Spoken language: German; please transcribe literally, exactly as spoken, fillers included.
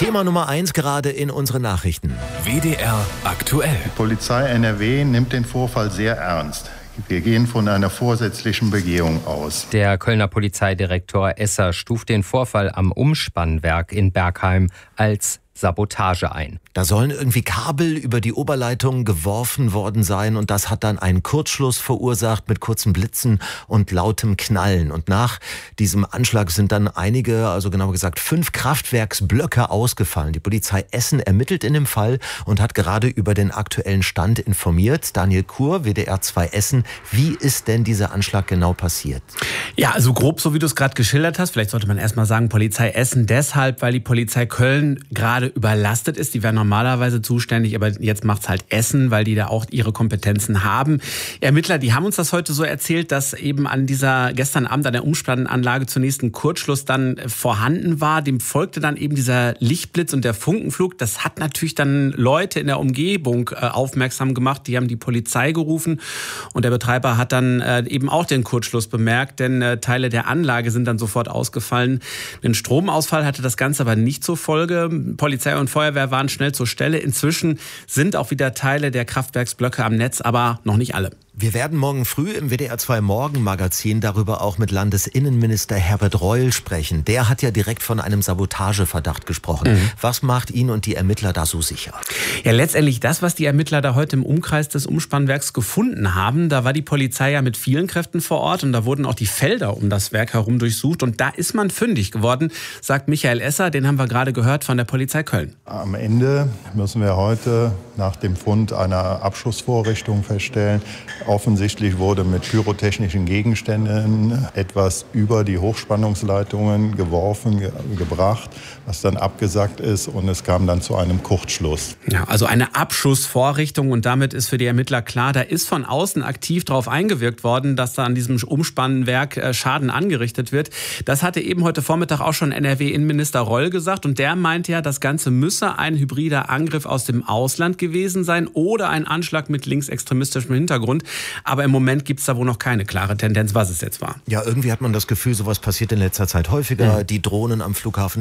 Thema Nummer eins gerade in unseren Nachrichten. W D R aktuell. Die Polizei N R W nimmt den Vorfall sehr ernst. Wir gehen von einer vorsätzlichen Begehung aus. Der Kölner Polizeidirektor Esser stuft den Vorfall am Umspannwerk in Bergheim als Sabotage ein. Da sollen irgendwie Kabel über die Oberleitung geworfen worden sein und das hat dann einen Kurzschluss verursacht mit kurzen Blitzen und lautem Knallen. Und nach diesem Anschlag sind dann einige, also genauer gesagt fünf Kraftwerksblöcke ausgefallen. Die Polizei Essen ermittelt in dem Fall und hat gerade über den aktuellen Stand informiert. Daniel Kur, W D R zwei Essen, wie ist denn dieser Anschlag genau passiert? Ja, also grob so wie du es gerade geschildert hast. Vielleicht sollte man erstmal sagen, Polizei Essen deshalb, weil die Polizei Köln gerade überlastet ist. Die wären normalerweise zuständig, aber jetzt macht's halt Essen, weil die da auch ihre Kompetenzen haben. Ermittler, die haben uns das heute so erzählt, dass eben an dieser gestern Abend an der Umspannanlage zunächst ein Kurzschluss dann vorhanden war. Dem folgte dann eben dieser Lichtblitz und der Funkenflug. Das hat natürlich dann Leute in der Umgebung äh, aufmerksam gemacht. Die haben die Polizei gerufen und der Betreiber hat dann äh, eben auch den Kurzschluss bemerkt, denn äh, Teile der Anlage sind dann sofort ausgefallen. Ein Stromausfall hatte das Ganze aber nicht zur Folge. Polizei und Feuerwehr waren schnell zur Stelle. Inzwischen sind auch wieder Teile der Kraftwerksblöcke am Netz, aber noch nicht alle. Wir werden morgen früh im W D R zwei Morgenmagazin darüber auch mit Landesinnenminister Herbert Reul sprechen. Der hat ja direkt von einem Sabotageverdacht gesprochen. Mhm. Was macht ihn und die Ermittler da so sicher? Ja, letztendlich das, was die Ermittler da heute im Umkreis des Umspannwerks gefunden haben. Da war die Polizei ja mit vielen Kräften vor Ort und da wurden auch die Felder um das Werk herum durchsucht. Und da ist man fündig geworden, sagt Michael Esser, den haben wir gerade gehört von der Polizei Köln. Am Ende müssen wir heute nach dem Fund einer Abschussvorrichtung feststellen, offensichtlich wurde mit pyrotechnischen Gegenständen etwas über die Hochspannungsleitungen geworfen, ge- gebracht, was dann abgesackt ist und es kam dann zu einem Kurzschluss. Ja, also eine Abschussvorrichtung und damit ist für die Ermittler klar, da ist von außen aktiv darauf eingewirkt worden, dass da an diesem Umspannwerk Schaden angerichtet wird. Das hatte eben heute Vormittag auch schon N R W-Innenminister Reul gesagt und der meinte ja, das Ganze müsse ein hybrider Angriff aus dem Ausland gewesen sein oder ein Anschlag mit linksextremistischem Hintergrund. Aber im Moment gibt es da wohl noch keine klare Tendenz, was es jetzt war. Ja, irgendwie hat man das Gefühl, sowas passiert in letzter Zeit häufiger. Mhm. Die Drohnen am Flughafen